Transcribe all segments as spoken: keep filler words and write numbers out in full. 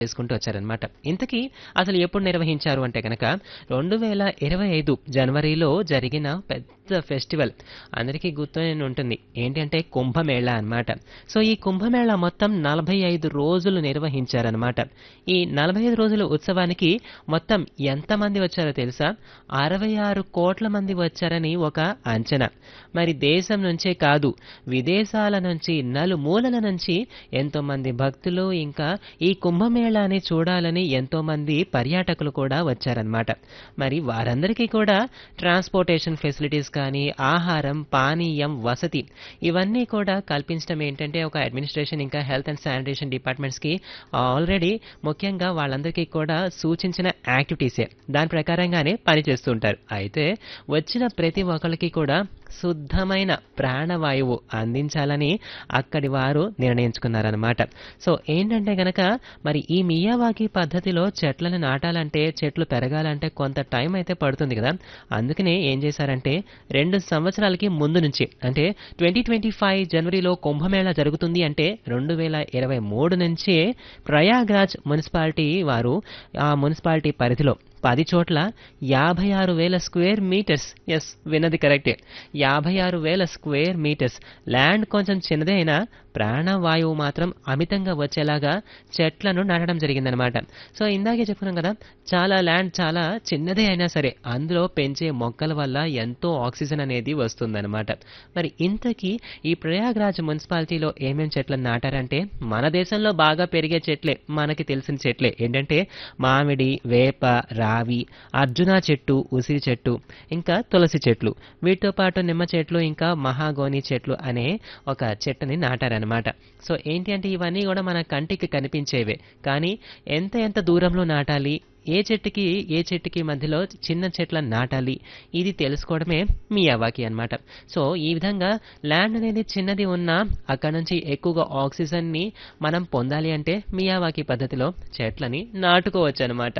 చేసుకుంటూ వచ్చారనమాట. ఇంతకీ అసలు ఎప్పుడు నిర్వహించారు అంటే గనక రెండు వేల ఇరవై ఐదు జనవరిలో జరిగిన పెద్ద ఫెస్టివల్ అందరికీ గుర్తునే ఉంటుంది. ఏంటి అంటే కుంభమేళా అన్నమాట. సో ఈ కుంభమేళా మొత్తం నలభై ఐదు రోజులు నిర్వహించారనమాట. ఈ నలభై ఐదు రోజుల ఉత్సవానికి మొత్తం ఎంతమంది వచ్చారో తెలుసా? అరవై ఆరు కోట్ల మంది వచ్చారని ఒక అంచనా. మరి దేశం నుంచే కాదు, విదేశాల నుంచి నలుమూలల నుంచి ఎంతో మంది భక్తులు ఇంకా ఈ కుంభమేళాని చూడాలని ఎంతో మంది పర్యాటకులు కూడా వచ్చారనమాట. మరి వారందరికీ కూడా ట్రాన్స్పోర్టేషన్ ఫెసిలిటీస్ కానీ, ఆహారం, పానీయం, వసతి ఇవన్నీ కూడా కల్పించడం ఏంటంటే ఒక అడ్మినిస్ట్రేషన్ ఇంకా హెల్త్ అండ్ శానిటేషన్ డిపార్ట్మెంట్స్కి ఆల్రెడీ ముఖ్యంగా వాళ్ళందరికీ కూడా సూచించిన యాక్టివిటీసే. దాని ప్రకారంగానే పనిచేస్తూ ఉంటారు. అయితే వచ్చిన ప్రతి ఒక్కరికి కూడా శుద్ధమైన ప్రాణవాయువు అందించాలని అక్కడి వారు నిర్ణయించుకున్నారనమాట. సో ఏంటంటే గనక మరి ఈ మియావాకి పద్ధతిలో చెట్లను నాటాలంటే, చెట్లు పెరగాలంటే కొంత టైం అయితే పడుతుంది కదా. అందుకనే ఏం చేశారంటే రెండు సంవత్సరాలకి ముందు నుంచి అంటే ట్వంటీ ట్వంటీ ఫైవ్ జనవరిలో కుంభమేళా జరుగుతుంది అంటే రెండు వేల ఇరవై మూడు నుంచి ప్రయాగ్రాజ్ మున్సిపాలిటీ వారు ఆ మున్సిపాలిటీ పరిధిలో పది చోట్ల యాభై ఆరు వేల స్క్వేర్ మీటర్స్, ఎస్ విన్నది కరెక్టే, యాభై ఆరు వేల స్క్వేర్ మీటర్స్ ల్యాండ్ కొంచెం చిన్నదే అయినా ప్రాణవాయువు మాత్రం అమితంగా వచ్చేలాగా చెట్లను నాటడం జరిగిందనమాట. సో ఇందాకే చెప్పుకున్నాం కదా, చాలా ల్యాండ్ చాలా చిన్నదే అయినా సరే అందులో పెంచే మొక్కల వల్ల ఎంతో ఆక్సిజన్ అనేది వస్తుందన్నమాట. మరి ఇంతకీ ఈ ప్రయాగ్రాజ్ మున్సిపాలిటీలో ఏమేం చెట్లను నాటారంటే మన దేశంలో బాగా పెరిగే చెట్లే, మనకి తెలిసిన చెట్లే. ఏంటంటే మామిడి, వేప, రావి, అర్జున చెట్టు, ఉసిరి చెట్టు, ఇంకా తులసి చెట్లు, వీటితో పాటు నిమ్మ చెట్లు, ఇంకా మహాగోని చెట్లు అనే ఒక చెట్టుని నాటారనమాట. సో ఏంటి అంటే ఇవన్నీ కూడా మన కంటికి కనిపించేవే, కానీ ఎంత ఎంత దూరంలో నాటాలి, ఏ చెట్టుకి ఏ చెట్టుకి మధ్యలో చిన్న చెట్లను నాటాలి, ఇది తెలుసుకోవడమే మియావాకి అన్నమాట. సో ఈ విధంగా ల్యాండ్ అనేది చిన్నది ఉన్నా అక్కడ నుంచి ఎక్కువగా ఆక్సిజన్ని మనం పొందాలి అంటే మియావాకి పద్ధతిలో చెట్లని నాటుకోవచ్చు అనమాట.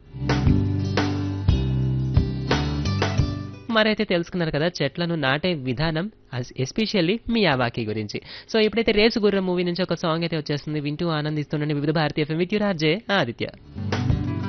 మరైతే తెలుసుకున్నారు కదా చెట్లను నాటే విధానం, ఎస్పెషల్లీ మియావాకి గురించి. సో ఇప్పుడైతే రేసు గుర్రం మూవీ నుంచి ఒక సాంగ్ అయితే వచ్చేస్తుంది, వింటూ ఆనందిస్తుండండి. వివిధ భారతీయ FM with your RJ Aditya.